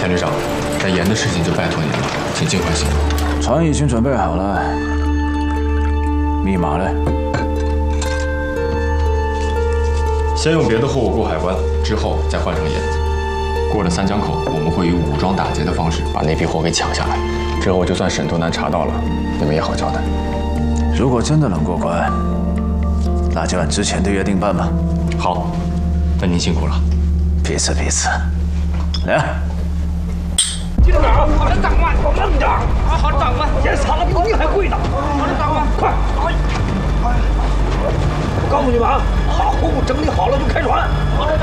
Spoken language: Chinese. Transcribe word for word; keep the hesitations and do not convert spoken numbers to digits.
钱旅长，在盐的事情就拜托您了，请尽快行动。 船已经准备好了，密码呢？ 先用别的货物过海关，之后再换成盐。过了三江口，我们会以武装打劫的方式把那批货给抢下来。之后就算沈东南查到了，你们也好交代。 如果真的能过关，那就按之前的约定办吧。 好，那您辛苦了。 彼此彼此。来。 局长，好的，长官，慢点。啊，好的，长官，盐藏的比你还贵呢。好的，长官，快！哎，我告诉你们啊，把货物整理好了就开船。好的，长